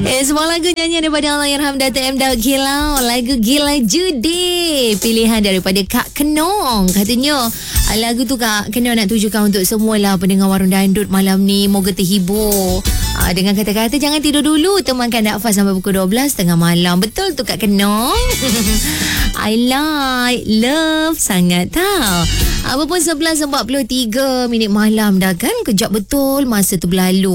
Sebuah lagu nyanyian daripada Allahyarham Dato' M. Daud Gilau. Lagu Gila Judi, pilihan daripada Kak Kenong. Katanya lagu tu Kak Kenong nak tujukan untuk semualah pendengar Warung Dandut malam ni. Moga terhibur dengan kata-kata jangan tidur dulu, temankan Dakfaz sampai pukul 12 tengah malam. Betul tu Kak Kenong. I love sangat tau. Apa pun 11.43 minit malam dah kan. Kejap betul masa tu berlalu.